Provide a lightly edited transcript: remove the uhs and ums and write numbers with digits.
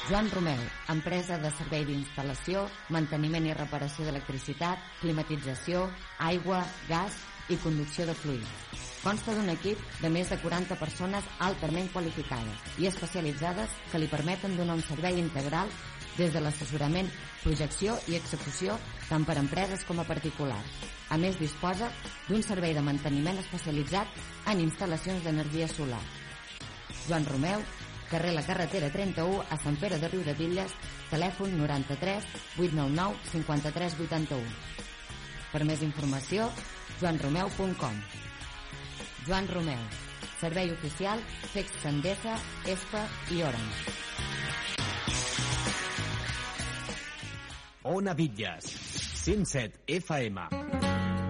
Joan Romeu, empresa de servei d'instal·lació, manteniment i reparació d'electricitat, climatització, aigua, gas i conducció de fluids. Consta d'un equip de més de 40 persones altament qualificades i especialitzades que li permeten donar un servei integral des de l'assessorament, projecció i execució tant per empreses com a particulars. A més, disposa d'un servei de manteniment especialitzat en instal·lacions d'energia solar. Joan Romeu, carrer La Carretera 31 a Sant Pere de Riudebitlles, telèfon 93 899 53 81. Per més informació, joanromeu.com. Joan Romeu, servei oficial Fex Endesa, ESPA i Orange. Ona Bitlles, 107 FM.